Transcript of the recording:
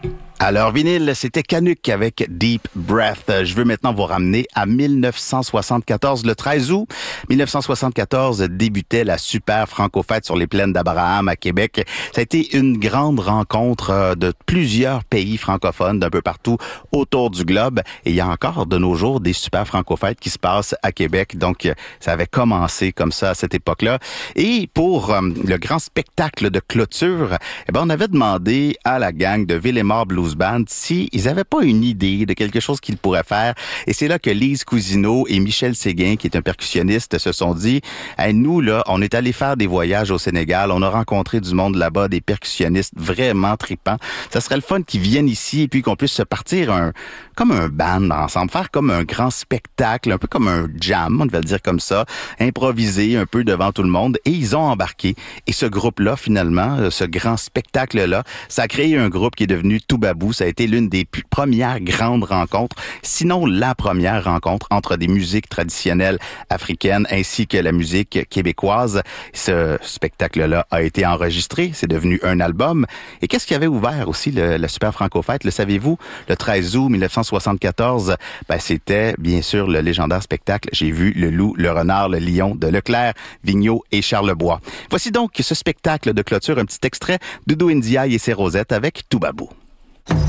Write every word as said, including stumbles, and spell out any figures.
Alors, vinyle, c'était Canuck avec Deep Breath. Je veux maintenant vous ramener à mille neuf cent soixante-quatorze. Le treize août mille neuf cent soixante-quatorze débutait la super Franco-Fête sur les plaines d'Abraham à Québec. Ça a été une grande rencontre de plusieurs pays francophones d'un peu partout autour du globe. Et il y a encore de nos jours des super Franco-Fêtes qui se passent à Québec. Donc, ça avait commencé comme ça à cette époque-là. Et pour euh, le grand spectacle de clôture, eh ben, on avait demandé à la gang de Villemort Blues Band si ils avaient pas une idée de quelque chose qu'ils pourraient faire. Et c'est là que Lise Cousineau et Michel Séguin, qui est un percussionniste, se sont dit hey, nous, là, on est allé faire des voyages au Sénégal, on a rencontré du monde là-bas, des percussionnistes vraiment tripants. Ça serait le fun qu'ils viennent ici et puis qu'on puisse se partir un, comme un band ensemble, faire comme un grand spectacle, un peu comme un jam, on devait le dire comme ça, improviser un peu devant tout le monde. Et ils ont embarqué. Et ce groupe-là, finalement, ce grand spectacle-là, ça a créé un groupe qui est devenu Toubabou. Ça a été l'une des plus premières grandes rencontres, sinon la première rencontre entre des musiques traditionnelles africaines ainsi que la musique québécoise. Ce spectacle-là a été enregistré, c'est devenu un album. Et qu'est-ce qui avait ouvert aussi le, la Super Franco-Fête, le savez-vous? Le treize août mille neuf cent soixante-quatorze, ben, c'était bien sûr le légendaire spectacle « J'ai vu le loup, le renard, le lion » de Leclerc, Vigneault et Charlebois. Voici donc ce spectacle de clôture, un petit extrait de Doudou Ndiaye et ses Rosettes avec Toubabou.